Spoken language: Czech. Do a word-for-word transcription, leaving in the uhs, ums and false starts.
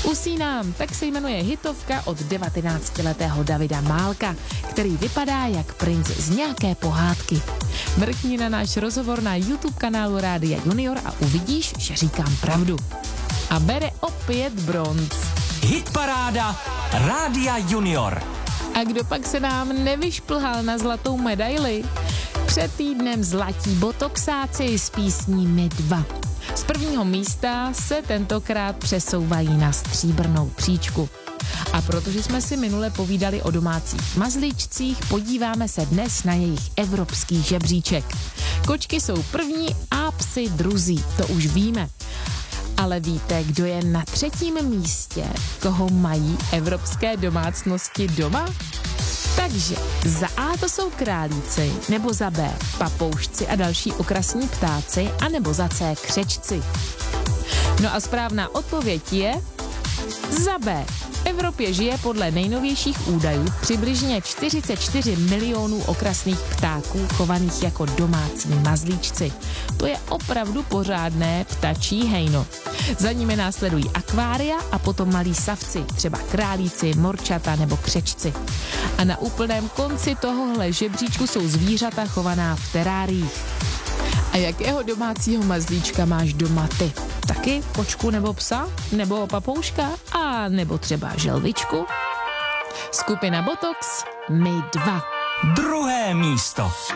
Usínám, tak se jmenuje hitovka od devatenáctiletého Davida Málka, který vypadá jak princ z nějaké pohádky. Mrkni na náš rozhovor na YouTube kanálu Rádia Junior a uvidíš, že říkám pravdu. A bere opět bronz. Hitparáda Rádia Junior. A kdo pak se nám nevyšplhal na zlatou medaili? Před týdnem zlatí botoxáci s písní My dva. Z prvního místa se tentokrát přesouvají na stříbrnou příčku. A protože jsme si minule povídali o domácích mazlíčcích, podíváme se dnes na jejich evropský žebříček. Kočky jsou první a psy druzí, to už víme. Ale víte, kdo je na třetím místě, koho mají evropské domácnosti doma? Takže za A to jsou králíci, nebo za B papoušci a další okrasní ptáci, anebo za C křečci. No a správná odpověď je za B. V Evropě žije podle nejnovějších údajů přibližně čtyřicet čtyři milionů okrasných ptáků chovaných jako domácí mazlíčci. To je opravdu pořádné ptačí hejno. Za nimi následují akvária a potom malí savci, třeba králíci, morčata nebo křečci. A na úplném konci tohohle žebříčku jsou zvířata chovaná v teráriích. A jakého domácího mazlíčka máš doma ty? Taky kočku nebo psa? Nebo papouška? A nebo třeba želvičku? Skupina Botox, My dva. Druhé místo.